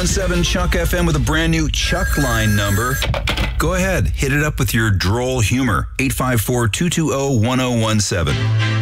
1017 Chuck FM with a brand new Chuck line number. Go ahead, hit it up with your droll humor. 854-220-1017.